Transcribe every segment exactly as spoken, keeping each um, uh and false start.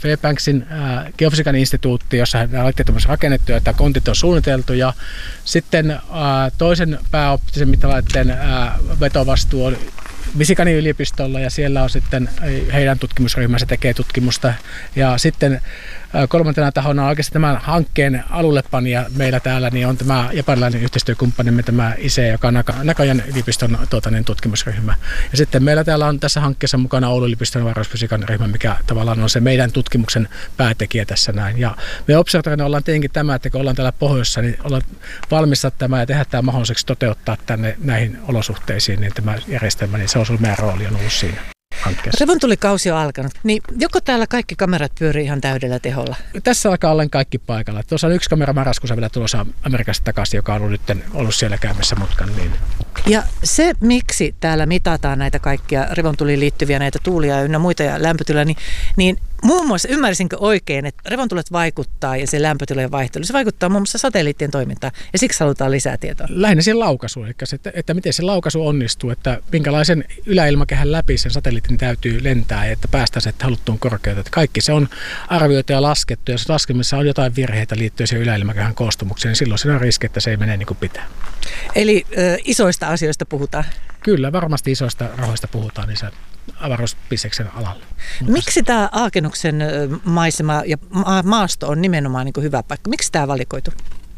Fairbanksin äh, geofysiikan instituutti, jossa laitteet on rakennettu ja tämä kontit on suunniteltu. Ja sitten äh, toisen pääoptisen mittalaitteen äh, vetovastuu on Michiganin yliopistolla ja siellä on sitten heidän tutkimusryhmänsä tekee tutkimusta. Ja sitten kolmantena tahona on oikeasti tämän hankkeen alullepanija meillä täällä, niin on tämä japanilainen yhteistyökumppanimme, tämä I C E, joka on Nakajan yliopiston tuota, niin tutkimusryhmä. Ja sitten meillä täällä on tässä hankkeessa mukana Oulun yliopiston avaruusfysiikan ryhmä, mikä tavallaan on se meidän tutkimuksen päätekijä tässä näin. Ja me observatorina ollaan tietenkin tämä, että kun ollaan täällä pohjoissa, niin ollaan valmista tämä ja tehdä tämä mahdolliseksi toteuttaa tänne näihin olosuhteisiin, niin tämä järjestelmä, niin se on ollut meidän rooli on ollut siinä hankkeessa. Revontulikausi on alkanut, niin joko täällä kaikki kamerat pyörii ihan täydellä teholla? Tässä alkaa olla kaikki paikalla. Tuossa on yksi kamera marraskuussa vielä tulossa Amerikasta takaisin, joka on ollut, nyt ollut siellä käymässä mutkan. Niin. Ja se, miksi täällä mitataan näitä kaikkia revontuliin liittyviä näitä tuulia ynnä muita ja lämpötilaa, niin, niin muun muassa ymmärsinkö oikein, että revontulet vaikuttaa ja se lämpötilojen vaihtelu, se vaikuttaa muun muassa satelliittien toimintaan ja siksi halutaan lisää tietoa? Lähinnä siihen laukaisuun, eli se, että, että miten se laukaisu onnistuu, että minkälaisen yläilmakehän läpi sen satelliitin täytyy lentää ja että päästään se haluttuun korkeuteen. Kaikki se on arvioitu ja laskettu, jos laskemissa on jotain virheitä liittyen siihen yläilmakehän koostumukseen, niin silloin siinä on riski, että se ei mene niin kuin pitää. Eli ö, isoista asioista puhutaan? Kyllä, varmasti isoista rahoista puhutaan niin avaruusbiseksen alalla. Miksi tämä Aakenuksen maisema ja maasto on nimenomaan niin kuin hyvä paikka? Miksi tämä valikoitu?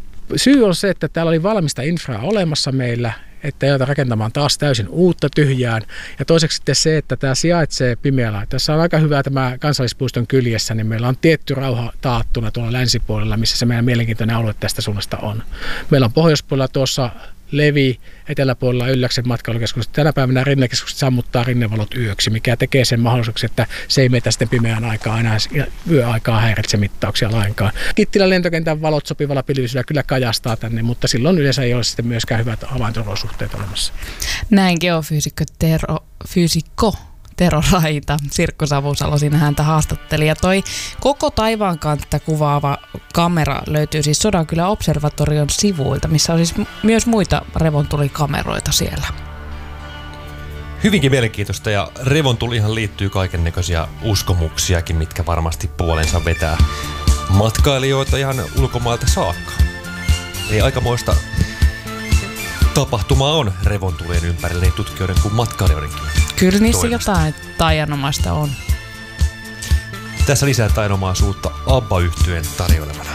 Syy on se, että täällä oli valmista infraa olemassa meillä, että ei jouduta rakentamaan taas täysin uutta tyhjään. Ja toiseksi sitten se, että tämä sijaitsee pimeällä. Tässä on aika hyvä tämä kansallispuiston kyljessä, niin meillä on tietty rauha taattuna tuolla länsipuolella, missä se meidän mielenkiintoinen alue tästä suunnasta on. Meillä on pohjoispuolella tuossa Levi, eteläpuolella Ylläksen matkailukeskus. Tänä päivänä rinnekeskukset sammuttaa rinnevalot yöksi, mikä tekee sen mahdollisuuksi, että se ei meitä sitten pimeään aikaan enää yöaikaa häiritse mittauksia lainkaan. Kittilän lentokentän valot sopivalla pilvisyydellä kyllä kajastaa tänne, mutta silloin yleensä ei ole sitten myöskään hyvät havainto-olosuhteet olemassa. Näin geofyysikko Tero, fyysikko Tero Raita, Sirkku Savusalo siinä häntä haastatteli. Ja toi koko taivaankantta kuvaava kamera löytyy siis Sodankylän observatorion sivuilta, missä on siis myös muita revontulikameroita siellä. Hyvinkin mielenkiintoista ja revontulihan liittyy kaikennäköisiä uskomuksiakin, mitkä varmasti puolensa vetää matkailijoita ihan ulkomailta saakka. Ei aikamoista tapahtumaa on revontulien ympärillä niin tutkijoiden kuin matkailijoidenkin. Kyllä niissä toimesta. jotain taianomaista on. Tässä lisää tainomaisuutta ABBA-yhtyeen tarjoilemana.